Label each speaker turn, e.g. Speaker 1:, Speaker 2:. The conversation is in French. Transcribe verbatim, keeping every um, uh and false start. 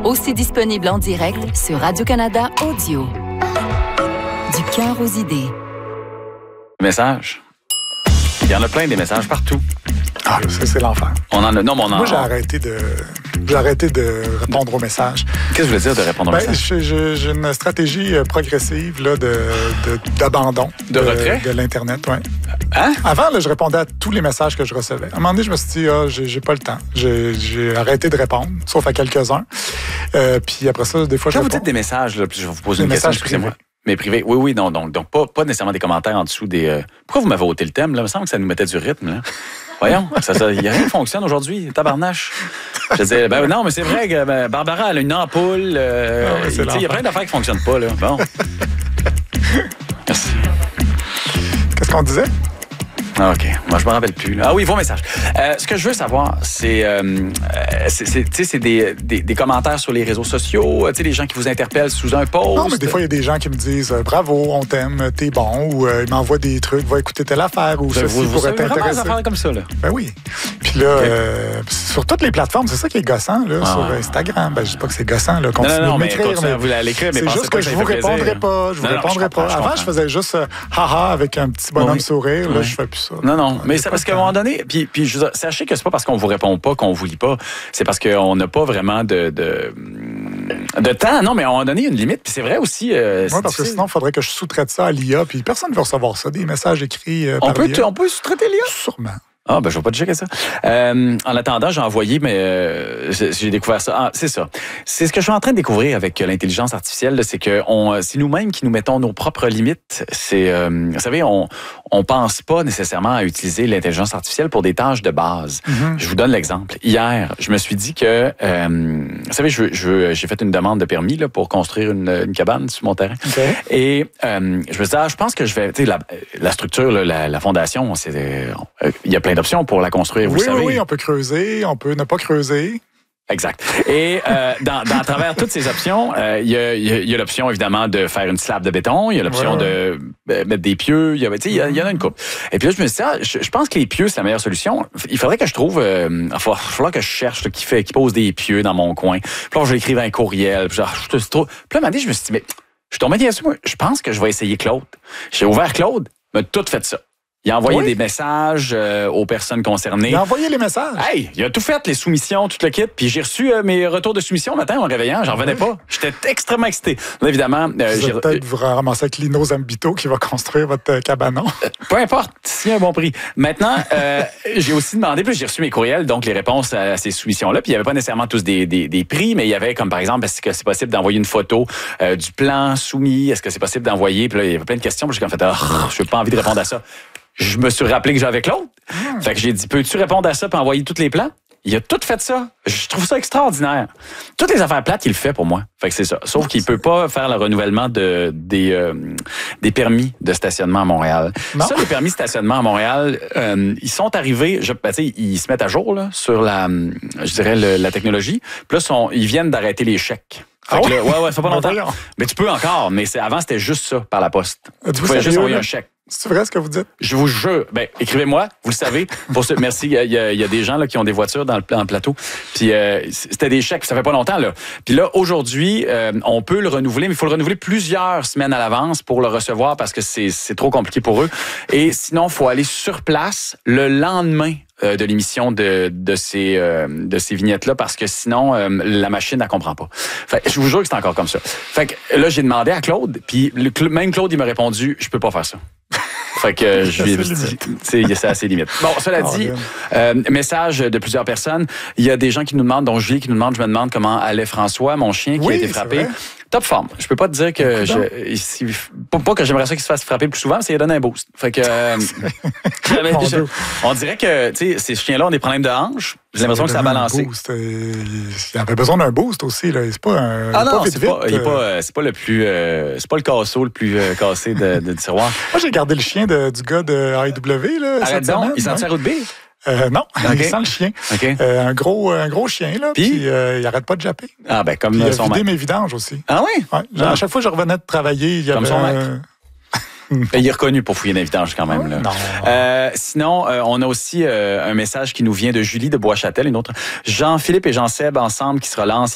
Speaker 1: Aussi disponible en direct sur Radio-Canada Audio. Du cœur aux idées.
Speaker 2: Messages. Il y en a plein des messages partout.
Speaker 3: Ah, ça, c'est l'enfer.
Speaker 2: On en a, non, mais on en
Speaker 3: Moi, j'ai arrêté de, j'ai arrêté de répondre aux messages.
Speaker 2: Qu'est-ce que je veux dire de répondre aux
Speaker 3: ben,
Speaker 2: messages?
Speaker 3: Je, je, j'ai une stratégie progressive là, de, de, d'abandon.
Speaker 2: De, de retrait?
Speaker 3: De l'Internet, oui.
Speaker 2: Hein?
Speaker 3: Avant, là, je répondais à tous les messages que je recevais. À un moment donné, je me suis dit, ah, j'ai, j'ai pas le temps. J'ai, j'ai arrêté de répondre, sauf à quelques-uns. Euh, puis après ça, des fois,
Speaker 2: Quand
Speaker 3: je
Speaker 2: vous
Speaker 3: réponds.
Speaker 2: dites des messages, là, puis je vais vous poser
Speaker 3: Des
Speaker 2: une question,
Speaker 3: messages
Speaker 2: excusez-moi. Mais privé, oui, oui, non, donc, donc pas, pas nécessairement des commentaires en dessous des... Euh... Pourquoi vous m'avez ôté le thème, là? Il me semble que ça nous mettait du rythme, là. Voyons, ça, ça, y a rien qui fonctionne aujourd'hui, tabarnache. Je disais, ben non, mais c'est vrai que ben, Barbara, elle a une ampoule. Euh, il y a plein d'affaires qui fonctionnent pas, là. Bon. Merci.
Speaker 3: Qu'est-ce qu'on disait?
Speaker 2: Ah, OK. Moi, je me rappelle plus. Là. Ah oui, vos messages. Euh, ce que je veux savoir, c'est, euh, c'est, c'est, c'est des, des, des commentaires sur les réseaux sociaux, les gens qui vous interpellent sous un post.
Speaker 3: Non, mais des fois, il y a des gens qui me disent euh, « Bravo, on t'aime, t'es bon » ou euh, ils m'envoient des trucs « Va écouter telle affaire » ou «
Speaker 2: Ben,
Speaker 3: Ceci
Speaker 2: vous,
Speaker 3: pourrait
Speaker 2: vous savez
Speaker 3: t'intéresser. »
Speaker 2: vraiment des affaires comme ça, là.
Speaker 3: Ben oui. Puis là,
Speaker 2: Okay.
Speaker 3: euh, sur toutes les plateformes, c'est ça qui est gossant, là,
Speaker 2: Ah,
Speaker 3: sur
Speaker 2: ouais.
Speaker 3: Instagram. Ben, je dis pas que c'est gossant, là. Continuez
Speaker 2: non, non,
Speaker 3: de
Speaker 2: mais
Speaker 3: m'écrire.
Speaker 2: continuez à vous l'écrire, mais
Speaker 3: c'est
Speaker 2: pensez
Speaker 3: juste
Speaker 2: pas
Speaker 3: que
Speaker 2: que
Speaker 3: je
Speaker 2: ça
Speaker 3: vous
Speaker 2: fait
Speaker 3: répondrai
Speaker 2: plaisir.
Speaker 3: pas. Je vous
Speaker 2: Non, non,
Speaker 3: répondrai
Speaker 2: je comprends,
Speaker 3: pas.
Speaker 2: je
Speaker 3: Avant,
Speaker 2: comprends.
Speaker 3: je faisais juste euh, haha avec un petit bonhomme
Speaker 2: Oui.
Speaker 3: sourire. Là,
Speaker 2: Oui.
Speaker 3: je fais plus ça.
Speaker 2: Non, non, mais
Speaker 3: J'ai
Speaker 2: c'est
Speaker 3: pas
Speaker 2: parce
Speaker 3: le
Speaker 2: qu'à un
Speaker 3: temps.
Speaker 2: moment donné, puis, puis je veux dire, sachez que c'est pas parce qu'on vous répond pas qu'on vous lit pas, c'est parce qu'on n'a pas vraiment de, de, de temps. Non, mais à un moment donné, il y a une limite, puis c'est vrai aussi. Euh,
Speaker 3: Oui,
Speaker 2: c'est
Speaker 3: parce que
Speaker 2: difficile.
Speaker 3: sinon, il faudrait que je sous-traite ça à l'I A, puis personne ne veut recevoir ça, des messages écrits euh,
Speaker 2: On
Speaker 3: par
Speaker 2: peut,
Speaker 3: l'I A.
Speaker 2: on peut sous-traiter l'I A?
Speaker 3: Sûrement.
Speaker 2: Ah, ben, je vais pas te checker ça. Euh, en attendant, j'ai envoyé, mais euh, j'ai, j'ai découvert ça. Ah, c'est ça. C'est ce que je suis en train de découvrir avec l'intelligence artificielle, là, c'est que on, c'est nous-mêmes qui nous mettons nos propres limites. C'est, euh, vous savez, on on pense pas nécessairement à utiliser l'intelligence artificielle pour des tâches de base.
Speaker 3: Mm-hmm.
Speaker 2: Je vous donne l'exemple. Hier, je me suis dit que, euh, vous savez, je, je, j'ai fait une demande de permis là, pour construire une, une cabane sur mon terrain.
Speaker 3: Okay.
Speaker 2: Et euh, je me suis dit, ah, je pense que je vais, tu sais, la, la structure, là, la, la fondation, c'est, euh, il y a plein d'options pour la construire, vous
Speaker 3: Oui,
Speaker 2: le savez.
Speaker 3: oui, oui, on peut creuser, on peut ne pas creuser.
Speaker 2: Exact. Et euh, dans, dans à travers toutes ces options, euh, il y, a, il y, a, il y a l'option évidemment de faire une slab de béton, il y a l'option
Speaker 3: ouais, ouais.
Speaker 2: de euh, mettre des pieux, il y, a, il y, a, il y en a une couple. Et puis là, je me suis dit, ah, je, je pense que les pieux, c'est la meilleure solution. Il faudrait que je trouve, euh, il va falloir que je cherche là, qui fait, qui pose des pieux dans mon coin. Puis là, je vais écrire un courriel. Puis, genre, je te trouve. Puis là, un moment donné, je me suis dit, mais je suis tombé dessus, moi. Je pense que je vais essayer Claude. J'ai ouvert Claude, m'a tout fait ça. Il a envoyé
Speaker 3: Oui.
Speaker 2: des messages euh, aux personnes concernées.
Speaker 3: Il a envoyé les messages.
Speaker 2: Hey, il a tout fait, les soumissions, tout le kit. Puis j'ai reçu euh, mes retours de soumission le matin en me réveillant. J'en revenais pas. J'étais extrêmement excité. Là, évidemment, euh,
Speaker 3: Vous
Speaker 2: j'ai...
Speaker 3: allez peut-être vous ramasser avec Lino Zambito qui va construire votre euh, cabanon.
Speaker 2: Peu importe, s'il y a un bon prix. Maintenant, euh, j'ai aussi demandé, puis j'ai reçu mes courriels, donc les réponses à ces soumissions-là. Puis il n'y avait pas nécessairement tous des, des, des prix, mais il y avait comme par exemple, est-ce que c'est possible d'envoyer une photo euh, du plan soumis? Est-ce que c'est possible d'envoyer? Puis là, il y avait plein de questions. Puis j'ai comme fait, ah, je n'ai pas envie de répondre à ça. Je me suis rappelé que j'avais Claude. Mmh. Fait que j'ai dit, peux-tu répondre à ça et envoyer tous les plans? Il a tout fait ça. Je trouve ça extraordinaire. Toutes les affaires plates, il le fait pour moi. Fait que c'est ça. Sauf qu'il peut pas faire le renouvellement de, des, euh, des permis de stationnement à Montréal.
Speaker 3: Non.
Speaker 2: Ça, les permis de stationnement à Montréal, euh, ils sont arrivés, je, ben, ils se mettent à jour là, sur la, je dirais, le, la technologie. Puis là, sont, ils viennent d'arrêter les chèques. Fait
Speaker 3: Ah
Speaker 2: que
Speaker 3: ouais?
Speaker 2: là, ouais, ouais, ça fait pas longtemps.
Speaker 3: Ben
Speaker 2: mais tu peux encore, mais c'est, avant, c'était juste ça, par la poste.
Speaker 3: Êtes-vous
Speaker 2: Tu pouvais juste
Speaker 3: sérieux,
Speaker 2: envoyer
Speaker 3: là?
Speaker 2: un chèque.
Speaker 3: C'est vrai ce que vous dites?
Speaker 2: Je vous jure. Ben, écrivez-moi, vous le savez. Pour ce, merci. Il y, a, il y a des gens là, qui ont des voitures dans le, dans le plateau. Puis euh, c'était des chèques, ça fait pas longtemps. Là. Puis là, aujourd'hui, euh, on peut le renouveler, mais il faut le renouveler plusieurs semaines à l'avance pour le recevoir parce que c'est, c'est trop compliqué pour eux. Et sinon, il faut aller sur place le lendemain euh, de l'émission de, de ces, euh, de ces vignettes-là parce que sinon, euh, la machine, elle comprend pas. Fait, je vous jure que c'est encore comme ça. Fait que là, j'ai demandé à Claude, puis le, même Claude, il m'a répondu, je peux pas faire ça. Fait que euh, je lui ai dit, c'est assez limite. Bon, cela
Speaker 3: Oh,
Speaker 2: dit, euh, message de plusieurs personnes. Il y a des gens qui nous demandent, dont Julie qui nous demande, je me demande comment allait François, mon chien qui
Speaker 3: oui,
Speaker 2: a été frappé. Top forme. Je peux pas te dire que je, si, pas, pas que j'aimerais ça qu'il se fasse frapper plus souvent, mais ça lui donne un boost. Fait que euh, je, on dirait que tu sais ces chiens-là ont des problèmes de hanches. J'ai l'impression que ça a balancé.
Speaker 3: Boost, euh, il avait besoin d'un boost aussi là. C'est pas un.
Speaker 2: Ah non,
Speaker 3: pas vite,
Speaker 2: c'est pas,
Speaker 3: vite,
Speaker 2: il est pas, euh, c'est pas le plus, euh, c'est pas le casseau le plus euh, cassé de, de tiroir.
Speaker 3: Moi j'ai gardé le chien de, du gars de I W là.
Speaker 2: Arrête donc, il sent la route B.
Speaker 3: Euh, non,
Speaker 2: okay.
Speaker 3: il sent le chien.
Speaker 2: Okay.
Speaker 3: Euh, un gros, un gros chien là. Puis, puis euh, il arrête pas de japper.
Speaker 2: Ah ben comme
Speaker 3: puis, il a
Speaker 2: son
Speaker 3: vidé
Speaker 2: maître.
Speaker 3: mes vidanges aussi.
Speaker 2: Ah oui.
Speaker 3: Ouais,
Speaker 2: ah.
Speaker 3: À chaque fois que je revenais de travailler, il y
Speaker 2: comme
Speaker 3: avait
Speaker 2: son maître.
Speaker 3: Euh...
Speaker 2: Il est reconnu pour fouiller l'invitange quand même. Là.
Speaker 3: Non.
Speaker 2: Euh, sinon, euh, on a aussi euh, un message qui nous vient de Julie de Bois-Châtel, une autre. Jean-Philippe et Jean-Seb ensemble qui se relancent.